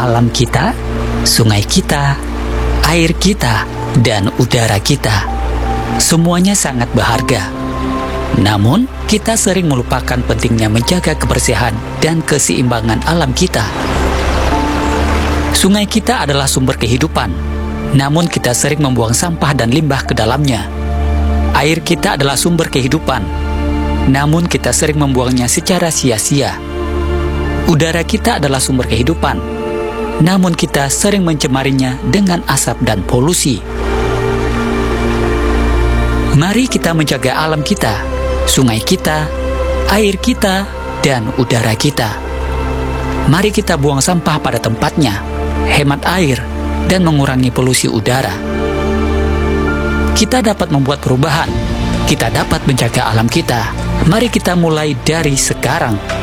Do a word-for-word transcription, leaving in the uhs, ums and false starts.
alam kita, sungai kita, air kita, dan udara kita. Semuanya sangat berharga. Namun, kita sering melupakan pentingnya menjaga kebersihan dan keseimbangan alam kita. Sungai kita adalah sumber kehidupan, namun kita sering membuang sampah dan limbah ke dalamnya. Air kita adalah sumber kehidupan, namun kita sering membuangnya secara sia-sia. Udara kita adalah sumber kehidupan, namun kita sering mencemarinya dengan asap dan polusi. Mari kita menjaga alam kita, sungai kita, air kita, dan udara kita. Mari kita buang sampah pada tempatnya, hemat air, dan mengurangi polusi udara. Kita dapat membuat perubahan. Kita dapat menjaga alam kita. Mari kita mulai dari sekarang.